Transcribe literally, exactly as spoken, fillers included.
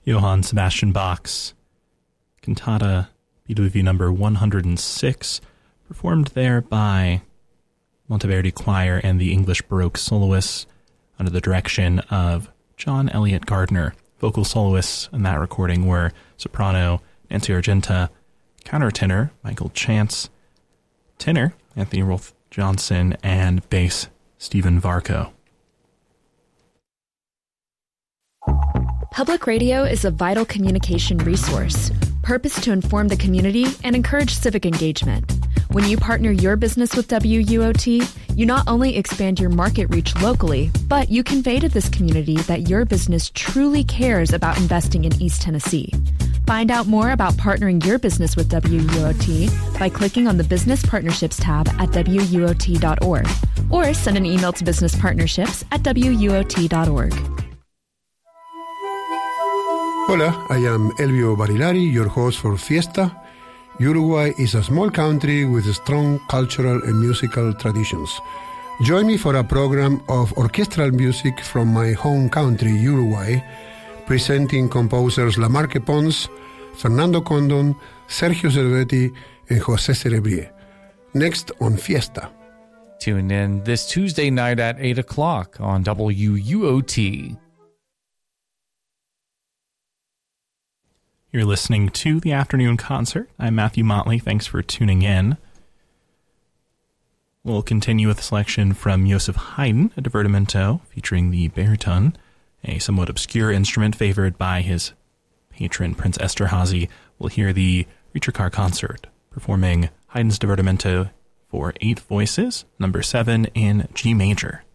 Johann Sebastian Bach's Cantata B W V number one hundred six, performed there by Monteverdi Choir and the English Baroque soloists under the direction of John Elliott Gardner. Vocal soloists in that recording were soprano Nancy Argenta, countertenor Michael Chance, tenor Anthony Rolfe Johnson, and bass Stephen Varco. Public radio is a vital communication resource, purposed to inform the community and encourage civic engagement. When you partner your business with W U O T, you not only expand your market reach locally, but you convey to this community that your business truly cares about investing in East Tennessee. Find out more about partnering your business with W U O T by clicking on the Business Partnerships tab at W U O T dot org or send an email to business partnerships at W U O T dot org. Hola, I am Elvio Barilari, your host for Fiesta. Uruguay is a small country with strong cultural and musical traditions. Join me for a program of orchestral music from my home country, Uruguay, presenting composers Lamarque Pons, Fernando Condon, Sergio Cervetti, and José Cerebrier. Next on Fiesta. Tune in this Tuesday night at eight o'clock on W U O T. You're listening to The Afternoon Concert. I'm Matthew Motley. Thanks for tuning in. We'll continue with a selection from Joseph Haydn, a divertimento featuring the baritone, a somewhat obscure instrument favored by his patron, Prince Esterhazy. We'll hear the Ricercar Concert, performing Haydn's divertimento for eight voices, number seven in G major.